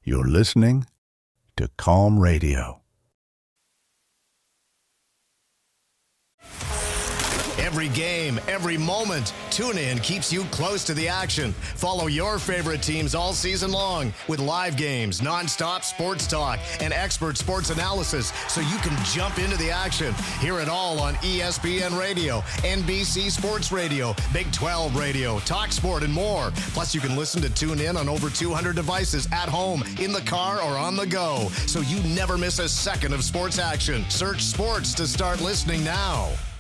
You're listening to Calm Radio. Every game, every moment, TuneIn keeps you close to the action. Follow your favorite teams all season long with live games, nonstop sports talk, and expert sports analysis so you can jump into the action. Hear it all on ESPN Radio, NBC Sports Radio, Big 12 Radio, TalkSport, and more. Plus, you can listen to TuneIn on over 200 devices at home, in the car, or on the go, so you never miss a second of sports action. Search sports to start listening now.